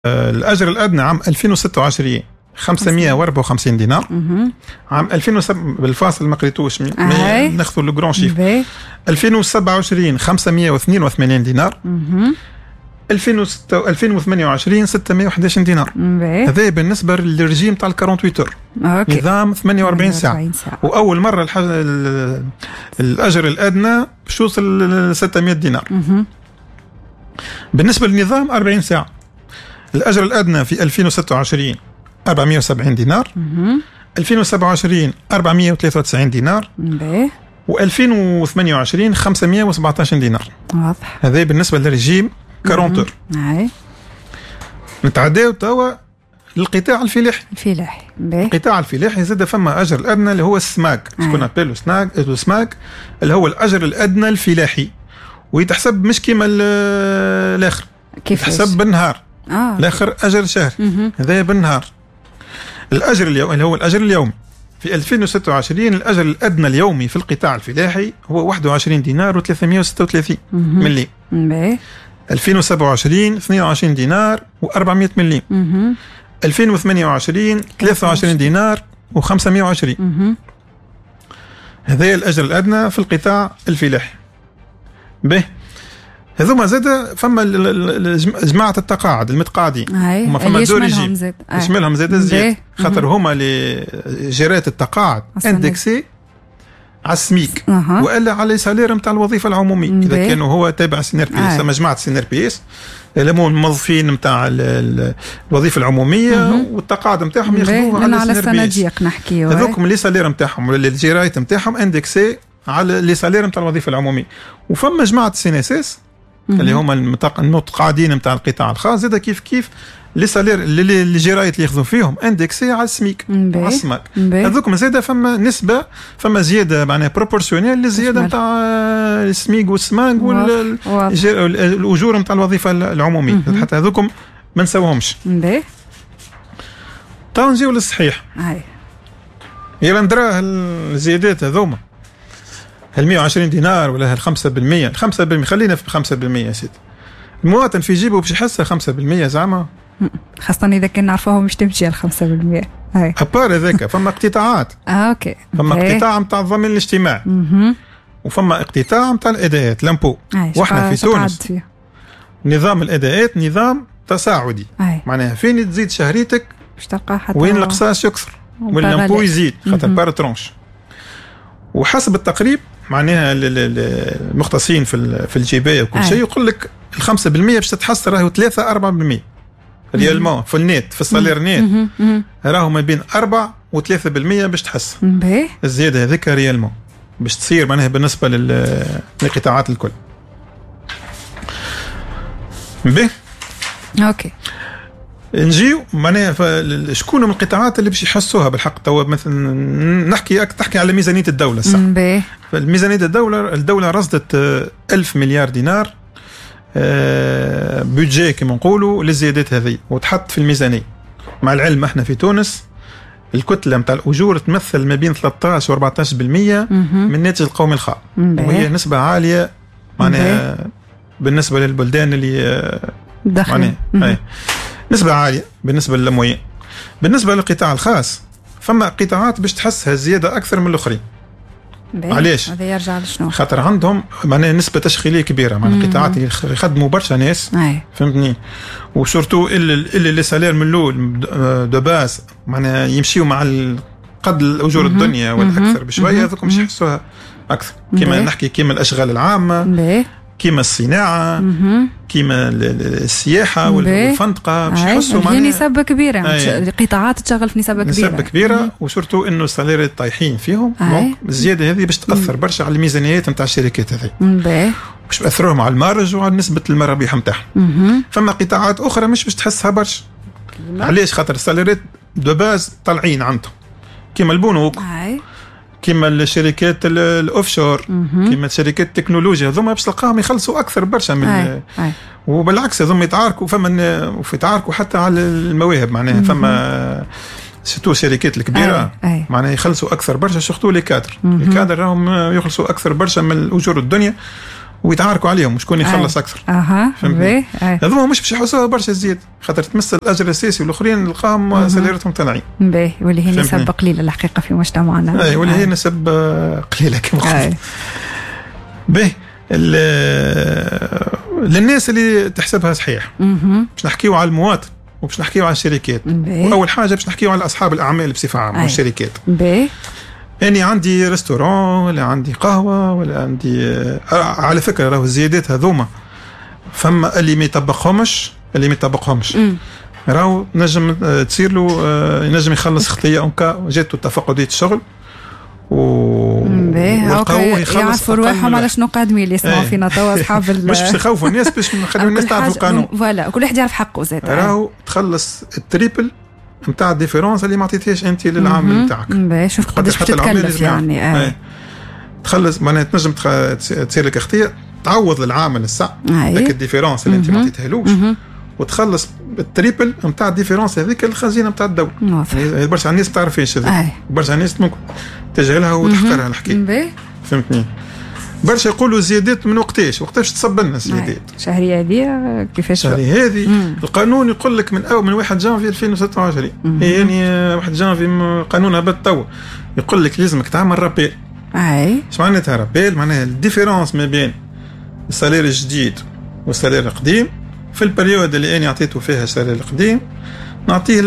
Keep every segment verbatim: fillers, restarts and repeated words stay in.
الأجر الأدنى عام ألفين وستة وعشرين خمسمائة وأربعة وخمسين دينار. عام ألفين وسبعة بالفاصل ما قريتوش ناخذ لو جران شيف. ألفين وسبعة وعشرين خمسمائة واثنين وثمانين دينار. ألفين وستة ألفين وثمانية وعشرين ستمائة وأحد عشر دينار. هذا بالنسبة للرجيم تاع ثمانية وأربعين تور. أوكي. نظام ثمانية وأربعين ساعة. وأول مرة الحاجة الأجر الأدنى باش يوصل ستمائة دينار. مه. بالنسبة للنظام أربعين ساعة. الأجر الأدنى في ألفين وستة وعشرين أربعمائة وسبعين دينار. مه. ألفين وسبعة وعشرين أربعمائة وثلاثة وتسعين دينار. به. وألفين وثمانية وعشرين خمسمائة وسبعة عشر دينار. واضح. هذا بالنسبة للرجيم أربعين تور. هاي. نتعداو توا للقطاع الفلاحي. الفلاحي. القطاع الفلاحي زاد فما أجر الأدنى اللي هو السماك. شكون أبيلو سناك السماك اللي هو الأجر الأدنى الفلاحي. ويتحسب مش كيما الآخر. كيف يتحسب بالنهار. آه. الآخر أجر شهر. هذا بالنهار. الأجر اليومي اللي هو الأجر اليومي في ألفين وستة وعشرين الأجر الأدنى اليومي في القطاع الفلاحي هو واحد وعشرين دينار وثلاثمائة وستة وثلاثين مليم. باهي. ألفين وسبعة وعشرين اثنين وعشرين دينار وأربعمائة مليم. مه. ألفين وثمانية وعشرين ثلاثة وعشرين دينار وخمسمائة وعشرين. مه. هذا الأجر الأدنى في القطاع الفلاحي. به هذوما زاد فما جماعة التقاعد المتقاعدين هما فما دور يجيب يشملهم زاد زيادة خاطر هما لجيرات التقاعد اندكسي على السميك أه. والا على سالير نتاع الوظيفه العموميه مبي. اذا كانوا هو تابع سينير بي اس ثم جماعه سينير بي اس لمو الموظفين نتاع الوظيفه العموميه أه. والتقاعد نتاعهم ياخذوه على, على الصناديق نحكيو هذوكم لي سالير نتاعهم ولا الجيرايت نتاعهم اندكسي على لي سالير نتاع الوظيفه العموميه. وفما جماعه سي ان اس اس اللي هما المتقاعدين نتاع القطاع الخاص زاد كيف كيف لي سالير اللي الجرايات اللي ياخذوا فيهم اندكسي على السميك على السماك. هذوك زاده فما نسبه فما زياده معناها بروبورسيونيل للزياده نتاع السميك والسماك والاجور نتاع الوظيفه العموميه. حتى هذوكم ما نساوهمش. تو نجيو للصحيح. هاي يلا ندرا الزيادات هذوما هل مائة وعشرين دينار ولا هل خمسة بالمئة خمسة بالمئة خلينا في خمسة بالمئة يا سيدي. المواطن في جيبه باش يحسها خمسة بالمئة زعما خاصة إذا كان نعرفوهم مش تمشي على خمسة بالمئة. هاي أبار هذاك فما اقتطاعات. آه أوكي. فما اقتطاع متاع الضمان الاجتماعي. وفما اقتطاع متاع الإداءات لامبو. وإحنا في تونس نظام الإداءات نظام تصاعدي. أي. معناها فين تزيد شهريتك باش تلقى حتى وين القصاص يكثر واللامبو يزيد خاطر بار ترونش. وحسب التقريب معناها المختصين في في الجبايه وكل شيء يقول لك الخمسة بالمئة باش تتحسر راهو ثلاثة أربعة بالمئة ريالمون في النت في الصالير نت راهو ما بين أربعة وثلاثة بالمئة باش تحس الزياده هذيك ريالمون باش تصير معناها بالنسبه للقطاعات الكل. به اوكي نجيو معناها شكون من القطاعات اللي باش يحسوها بالحق. توا مثلا نحكي تحكي على ميزانيه الدوله صح. فالميزانيه الدوله الدوله رصدت ألف مليار دينار بودجي كما نقولوا للزيادات هذه وتحط في الميزانيه. مع العلم احنا في تونس الكتله نتاع الاجور تمثل ما بين ثلاثة عشر و أربعة عشر بالمئة من الناتج القومي الخام وهي نسبه عاليه معناها بالنسبه للبلدان اللي داخلين نسبة عالية بالنسبة للأمويين. بالنسبة للقطاع الخاص فما قطاعات باش تحسها زيادة أكثر من الآخرين. علاش؟ هذا يرجع لشنو؟ خاطر عندهم معناها نسبة تشغيلية كبيرة مع القطاعات اللي يخدموا برشا ناس. أي. فهمتني؟ وسورتو اللي اللي لي سالير من الأول دو باس معناها يمشيوا مع قد الأجور الدنيا والأكثر بشوية هذوك مش يحسوها أكثر. كما نحكي كما الأشغال العامة. بي. كيما الصناعة كيما السياحة والفندقة باش يحسوا معنا نسبة كبيرة القطاعات تشغل في نسبة كبيرة نسبة كبيرة وسورتو انه الساليرات طايحين فيهم الزيادة هذه باش تأثر برشا على الميزانيات نتاع الشركات هذه باش تأثرهم على المارج وعلى نسبة المرابح نتاعهم. فما قطاعات أخرى مش باش تحسها برشا. علاش؟ خاطر الساليرات دو باز طالعين عندهم كيما البنوك كيما الشركات الاوفشور كيما شركات التكنولوجيا هذوما باش تلقاهم يخلصوا اكثر برشا من آي. آي. وبالعكس هذوما يتعاركوا فما وفي يتعاركوا حتى على المواهب معناها فما سيتو الشركات الكبيره أي. أي. معناها يخلصوا اكثر برشا سورتو لي كادر لي كادر راهم يخلصوا اكثر برشا من الاجور الدنيا ويتعاركوا عليهم شكون يخلص اكثر. اها فهمتني؟ هذوما مش باش يحسوها برشا زياده خاطر تمثل الاجر الاساسي والاخرين نلقاهم ساليرتهم طالعين. باهي واللي هي نسب قليله الحقيقه في مجتمعنا. اي واللي هي نسب قليله كما قلت. باهي للناس اللي تحسبها صحيح باش نحكيو على المواطن وباش نحكيو على الشركات. واول حاجه باش نحكيو على اصحاب الاعمال بصفه عامه والشركات. باهي اني عندي ريستورون ولا عندي قهوه ولا عندي على فكره راهو الزيادات هذوما فما اللي ما يطبقهمش اللي ما يطبقهمش راهو نجم تصير له ينجم يخلص خطيه اونكا جاته تفقديه الشغل و والقهوه يعرفوا رواحهم على شنو قادمين اللي يسمعوا فينا توا اصحاب مش باش يخوفوا الناس باش نخليو الناس تعرف القانون. فوالا كل واحد يعرف حقه زاد. راهو تخلص التريبل نتاع الديفيرونس اللي ما عطيتيهاش انت للعامل نتاعك. باهي شوف قداش باش تتكلف يعني. آه. تخلص معناها تنجم تصير لك خطيه تعوض للعامل الساعه ذاك الديفيرونس اللي انت ما عطيتهالوش وتخلص التريبل نتاع الديفيرونس هذيك الخزينه نتاع الدوله. يعني برشا الناس ما تعرفيش هذيك. برشا الناس ممكن تجهلها وتحقرها الحكايه. فهمتني؟ برشا يقولوا زيادات من وقتاش وقتاش تصب لنا الزيادات الشهريه هذه كيفاش الشهريه هذه القانون يقول لك من اول من واحد جانفي ألفين وستة وعشرين يعني واحد جانفي قانون هبط توا يقول لك لازمك تعمل رابيل. اي اش معناتها رابيل؟ معناها الديفيرونس ما بين السالير الجديد والسالير القديم في البريود اللي انا عطيته فيها السالير القديم نعطيه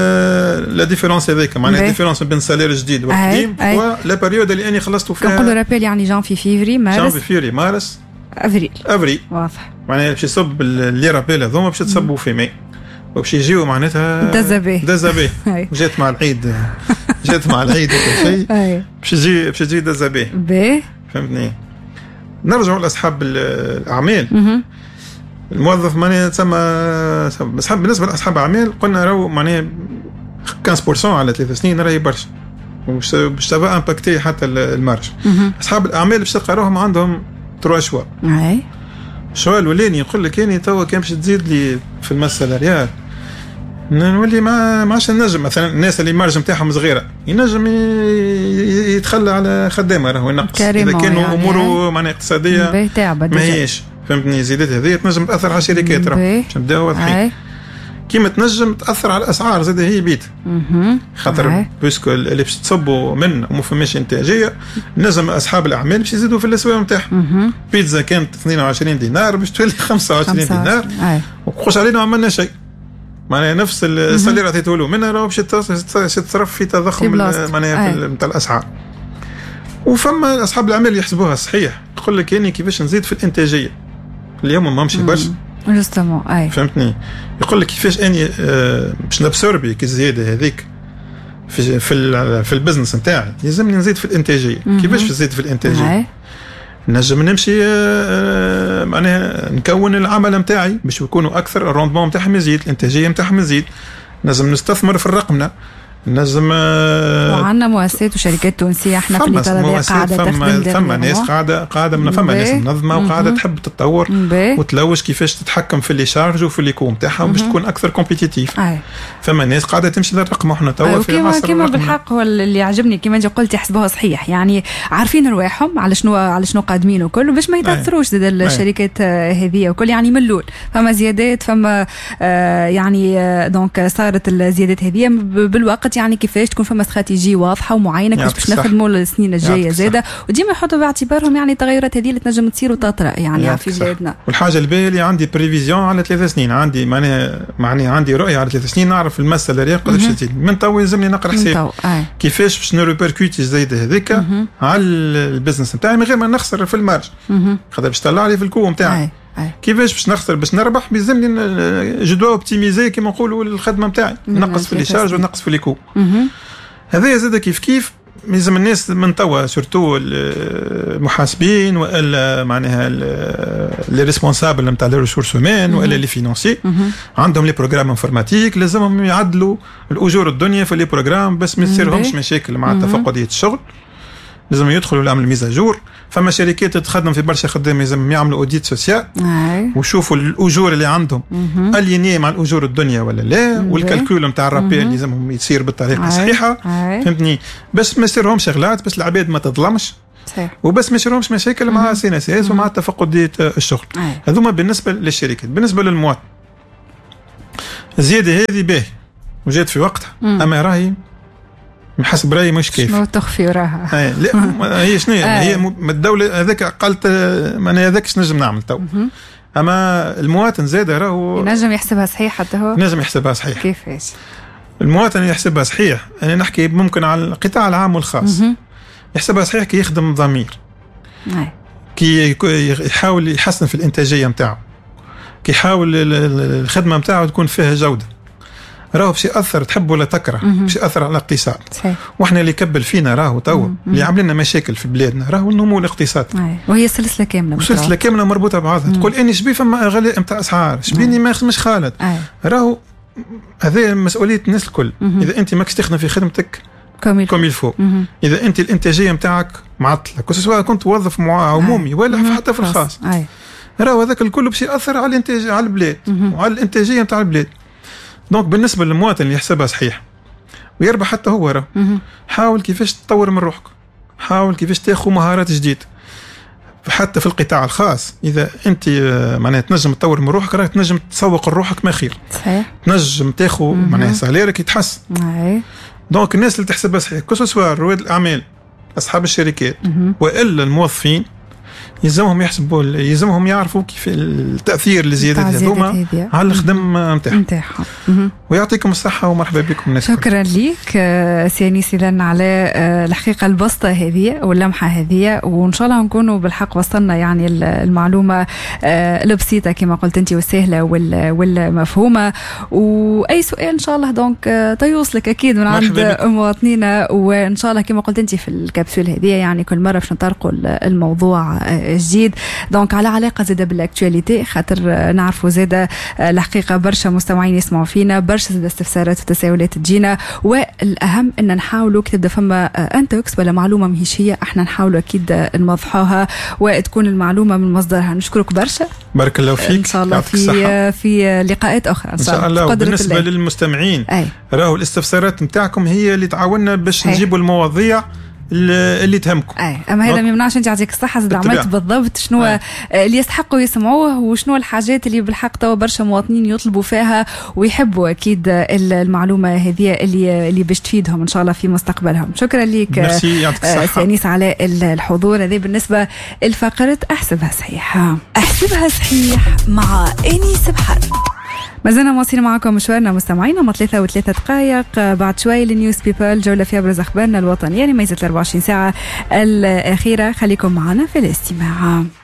لا ديفيرونس هذيك معناها الديفيرونس بين السالير الجديد والقديم ولا بريود اللي انا خلصته فيها. نقولوا رابيل يعني جانفي فيفري مارس جانفي فيفري مارس افريل افريل واضح. معناها باش يصب اللي رابيل هذوما باش تصبوا في ماي وباش يجيو معناتها دزابي دزابي جات مع العيد جات مع العيد وكل شيء باش تجي باش تجي دزابي. باهي فهمتني؟ نرجعوا لاصحاب الاعمال. الموظف معناها تسمى اصحاب بالنسبه لاصحاب الاعمال قلنا راهو معناها خمسة بالمئة على ثلاث سنين راهي برشا باش تبقى امباكتي حتى المارج. اصحاب الاعمال باش تلقى راهم عندهم تروا شوا. اي السؤال الاولاني يقول لك اني توا كان باش تزيد لي في المس سالاريال نولي ما ماش نجم مثلا الناس اللي المارج نتاعهم صغيره ينجم يتخلى على خدامه راهو ينقص اذا كانوا يعني اموره معناها اقتصاديه ما هيش. فهمتني؟ زيادات هذه تنجم تاثر على الشركات راهو باش نبداو واضحين كيما تنجم تاثر على الاسعار زاد هي بيت خاطر بيسكو اللي باش تصبوا من وما فماش انتاجيه نجم اصحاب الاعمال باش يزيدوا في الاسواق نتاعهم. بيتزا كانت اثنين وعشرين دينار باش تولي خمسة وعشرين دينار وخش علينا عملنا شيء معناها نفس السالير عطيته له منها راهو باش تتصرف في تضخم معناها نتاع الاسعار. وفما اصحاب الاعمال يحسبوها صحيح يقول لك يعني كيفاش نزيد في الانتاجيه اليوم ما مشي برشا جوستومون. اي فهمتني؟ يقول لك كيفاش اني أه باش نبسوربي كي الزياده هذيك في في في البزنس نتاعي لازمني نزيد في الانتاجيه. كيفاش نزيد في الانتاجيه؟ نجم نمشي أه معناها نكون العمل نتاعي باش يكونوا اكثر الروندمون نتاعهم يزيد الانتاجيه نتاعهم يزيد. نجم نستثمر في الرقمنه نجم وعندنا مؤسسات وشركات تونسيه احنا في الاطار قاعده تخدم فما ناس قاعده قاعده من فما ناس منظمه وقاعده تحب تتطور وتلوج كيفاش تتحكم في اللي شارج وفي اللي كوم تاعهم باش تكون اكثر كومبيتيتيف. فما ناس قاعده تمشي للرقم وحنا توا في عصر كيما بالحق هو اللي عجبني كيما انت قلت يحسبوها صحيح يعني عارفين رواحهم على شنو على شنو قادمين وكل باش ما يتاثروش زاد الشركات هذه وكل يعني ملول فما زيادات فما آه يعني آه دونك صارت الزيادات هذه بالوقت يعني كيفاش تكون فما استراتيجيه واضحه ومعينه كيفاش باش نخدموا السنين الجايه زاده وديما يحطوا باعتبارهم يعني التغيرات هذه اللي تنجم تصير وتطرا يعني في بلادنا. والحاجه الباهيه اللي عندي بريفيزيون على ثلاث سنين عندي معناها معناها عندي رؤيه على ثلاث سنين نعرف المساله اللي قداش تزيد من تو يلزمني نقرا حساب كيفاش باش نريبركوتي الزايده هذيك على البزنس نتاعي من غير ما نخسر في المارج خاطر باش طلع لي في الكو نتاعي. كيفاش باش نخسر باش نربح بيلزمني جو دوا اوبتيميزي كيما نقولوا الخدمه نتاعي نقص في لي شارج ونقص في لي كو. هذا زاد كيف كيف لازم الناس من توا سورتو المحاسبين والا معناها لي ريسبونسابل نتاع لي ريسورس هومان والا لي فينانسي عندهم لي بروغرام انفورماتيك لازمهم يعدلوا الاجور الدنيا في لي بروغرام بس ما يصيرهمش مشاكل مع تفقديه الشغل. لازم يدخلوا يعملوا ميزاجور. فما شركات تخدم في برشا خدام لازم يعملوا اوديت سوسيال ويشوفوا الاجور اللي عندهم الينيه مع الاجور الدنيا ولا لا والكالكول نتاع الرابيل لازمهم يصير بالطريقه الصحيحه. فهمتني؟ بس ما يصيرهمش غلات بس العباد ما تظلمش صحيح. وبس مش لهمش مشاكل مع سي ان اس اس ومع تفقدية الشغل. هذوما بالنسبه للشركات. بالنسبه للمواطن الزياده هذه باهي وجات في وقتها، اما راهي حسب رايي مش كيف. شنو تخفي وراها؟ لا هي شنو هي الدوله هذاك قالت انا هذاك نجم نعمل تو، اما المواطن زاد راهو ينجم يحسبها صحيح حتى هو نجم يحسبها صحيح. كيفاش؟ المواطن يحسبها صحيح، انا نحكي ممكن على القطاع العام والخاص. يحسبها صحيح كي يخدم ضمير، كي يحاول يحسن في الانتاجيه نتاعو، كي يحاول الخدمه نتاعو تكون فيها جوده، راهو باش ياثر تحب ولا تكره، باش ياثر على الاقتصاد. صحيح. واحنا اللي كبل فينا راهو تو اللي عامل لنا مشاكل في بلادنا راهو النمو الاقتصادي، وهي سلسله كامله سلسله كامله مربوطه بعضها. تقول اني شبي فما غلاء نتاع اسعار، شبيني ما مش خالد، راهو هذه مسؤوليه الناس الكل. مم. اذا انت ماكش تخدم في خدمتك كوم الفو، اذا انت الانتاجيه نتاعك معطله، سواء كنت موظف عمومي ولا حتى في الخاص، راهو هذاك الكل باش ياثر على الانتاج على البلاد وعلى الانتاجيه نتاع البلاد. دونك بالنسبه للمواطن اللي يحسبها صحيح ويربح حتى هو راه حاول كيفاش تطور من روحك، حاول كيفاش تاخذ مهارات جديده حتى في القطاع الخاص. اذا انت معناها تنجم تطور من روحك راك تنجم تسوق لروحك ما خير، صحيح، تنجم تاخذ معناها ساليرك يتحسن. اي دونك الناس اللي تحسبها صحيح كسوا رواد الاعمال اصحاب الشركات والا الموظفين يلزمهم يحسبوا يلزمهم يعرفوا كيف التاثير الزيادات هذوما على الخدم نتاعهم. ويعطيكم الصحه ومرحبا بكم الناس. شكرا ليك سي انيس اذا على الحقيقه البسطه هذه واللمحه هذه، وان شاء الله نكونوا بالحق وصلنا يعني المعلومه البسيطه كما قلت انت والسهله والمفهومه. واي سؤال ان شاء الله دونك تيوصلك اكيد من عند مواطنينا، وان شاء الله كما قلت انت في الكبسول هذه يعني كل مره باش نطرقوا الموضوع جديد. دونك على علاقه زاده بالاكtualité، خاطر نعرفوا زاده الحقيقه برشا مستمعين يسمعوا فينا، برشا زاده استفسارات وتساؤلات تجينا، والاهم ان نحاولوا كي تبدا فما انتوكس ولا معلومه ماهيش هي احنا نحاولوا اكيد نوضحوها وتكون المعلومه من مصدرها. نشكرك برشا، بارك الله فيك، ان شاء الله في في لقاءات اخرى ان شاء الله. الله. بالنسبه الله. للمستمعين راهو الاستفسارات نتاعكم هي اللي تعاوننا باش نجيبوا المواضيع اللي تهمكم. اي اما هذا ما يمنعش انت يعطيك الصحه زاد عملت بالضبط شنو أي. اللي يستحقوا يسمعوه وشنو الحاجات اللي بالحق توا برشا مواطنين يطلبوا فيها ويحبوا اكيد المعلومه هذه اللي اللي باش تفيدهم ان شاء الله في مستقبلهم. شكرا لك سي انيس على الحضور. هذا بالنسبه لفقره احسبها صحيح. احسبها صحيح مع انيس بحر. ما زلنا مواصلين معكم مشوارنا مستمعينا ما ثلاثة وثلاثة دقائق بعد شوي لنيوز بيبل، جولة في أبرز أخبارنا الوطنية لميزة الأربع وعشرين ساعة الأخيرة. خليكم معنا في الاستماع.